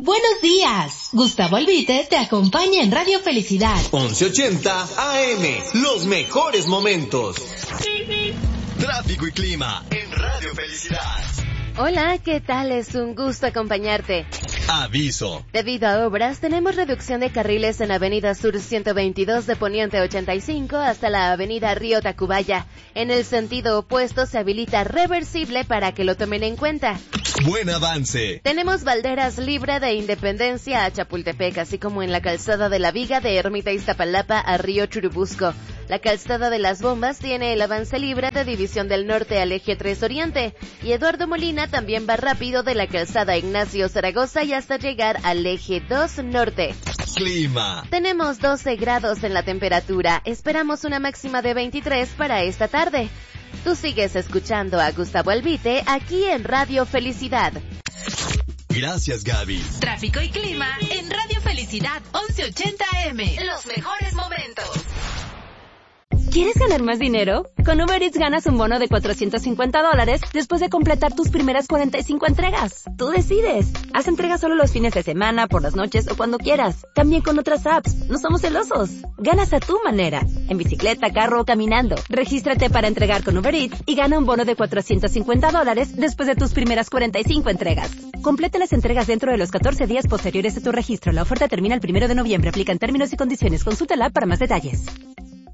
Buenos días. Gustavo Albite te acompaña en Radio Felicidad. 1180 AM, los mejores momentos. Tráfico y clima en Radio Felicidad. Hola, ¿qué tal? Es un gusto acompañarte. Aviso. Debido a obras, tenemos reducción de carriles en Avenida Sur 122 de Poniente 85 hasta la Avenida Río Tacubaya. En el sentido opuesto se habilita reversible para que lo tomen en cuenta. Buen avance. Tenemos Valderas libre de Independencia a Chapultepec, así como en la calzada de la Viga de Ermita Iztapalapa a Río Churubusco. La calzada de las Bombas tiene el avance libre de División del Norte al Eje 3 Oriente. Y Eduardo Molina también va rápido de la calzada Ignacio Zaragoza y hasta llegar al Eje 2 Norte. Clima. Tenemos 12 grados en la temperatura. Esperamos una máxima de 23 para esta tarde. Tú sigues escuchando a Gustavo Albite aquí en Radio Felicidad. Gracias, Gaby. Tráfico y clima en Radio Felicidad 1180 AM. Los mejores momentos. ¿Quieres ganar más dinero? Con Uber Eats ganas un bono de $450 después de completar tus primeras 45 entregas. Tú decides. Haz entregas solo los fines de semana, por las noches o cuando quieras. También con otras apps. No somos celosos. Ganas a tu manera. En bicicleta, carro o caminando. Regístrate para entregar con Uber Eats y gana un bono de $450 después de tus primeras 45 entregas. Completa las entregas dentro de los 14 días posteriores a tu registro. La oferta termina el 1 de noviembre. Aplican términos y condiciones. Consulta la app para más detalles.